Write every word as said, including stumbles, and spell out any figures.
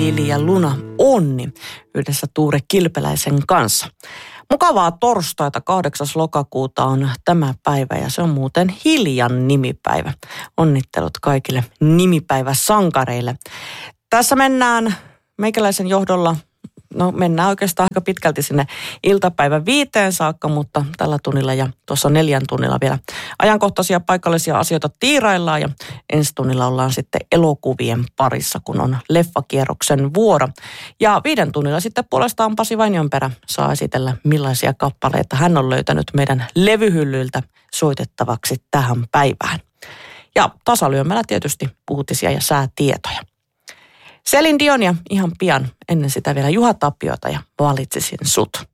Lili ja Luna Onni yhdessä Tuure Kilpeläisen kanssa. Mukavaa torstaita kahdeksas lokakuuta on tämä päivä ja se on muuten Hiljan nimipäivä. Onnittelut kaikille nimipäiväsankareille. Tässä mennään meikäläisen johdolla, no mennään oikeastaan aika pitkälti sinne iltapäivän viiteen saakka, mutta tällä tunnilla ja tuossa neljän tunnilla vielä ajankohtaisia paikallisia asioita tiiraillaan ja ensi tunnilla ollaan sitten elokuvien parissa, kun on leffakierroksen vuoro. Ja viiden tunnilla sitten puolestaan Pasi Vainionperä saa esitellä, millaisia kappaleita hän on löytänyt meidän levyhyllyiltä soitettavaksi tähän päivään. Ja tasalyömällä tietysti uutisia ja säätietoja. Celine Dionia ihan pian, ennen sitä vielä Juha Tapiota ja Valitsisin sut.